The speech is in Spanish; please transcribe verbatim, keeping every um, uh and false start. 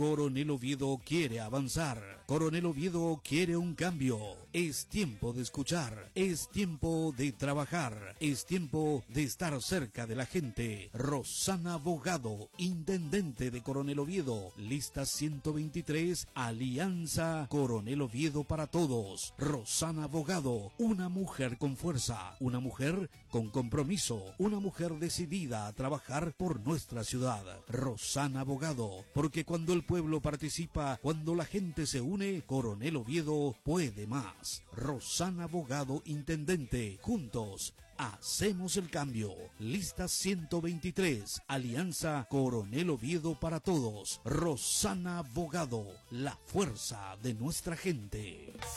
Coronel Oviedo quiere avanzar. Coronel Oviedo quiere un cambio. Es tiempo de escuchar. Es tiempo de trabajar. Es tiempo de estar cerca de la gente. Rosana Bogado, intendente de Coronel Oviedo. Lista ciento veintitrés, Alianza Coronel Oviedo para todos. Rosana Bogado, una mujer con fuerza, una mujer con compromiso, una mujer decidida a trabajar por nuestra ciudad. Rosana Bogado, porque cuando el pueblo participa, cuando la gente se une, Coronel Oviedo puede más. Rosana Bogado, intendente. Juntos hacemos el cambio. Lista ciento veintitrés, Alianza Coronel Oviedo para todos. Rosana Bogado, la fuerza de nuestra gente.